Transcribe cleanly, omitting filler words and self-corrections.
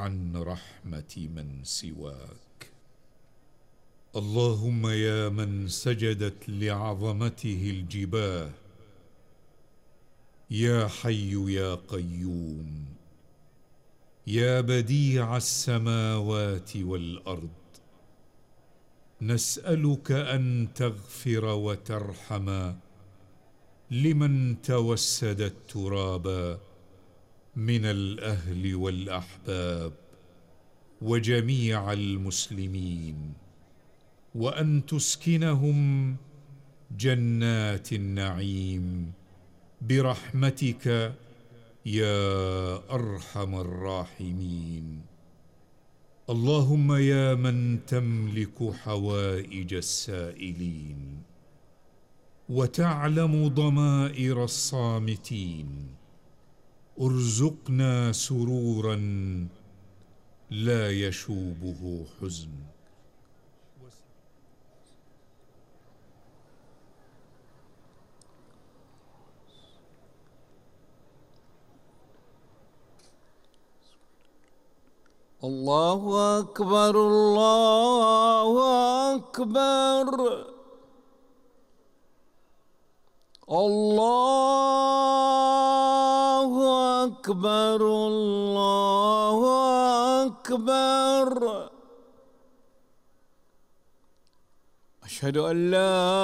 عن رحمة من سواك. اللهم يا من سجدت لعظمته الجباه، يا حي يا قيوم، يا بديع السماوات والأرض، نسألك أن تغفر وترحم لمن توسد التراب من الأهل والأحباب وجميع المسلمين، وأن تسكنهم جنات النعيم برحمتك يا أرحم الراحمين. اللهم يا من تملك حوائج السائلين وتعلم ضمائر الصامتين، ارزقنا سرورا لا يشوبه حزن. الله أكبر الله أكبر الله أكبر الله أكبر. أشهد أن لا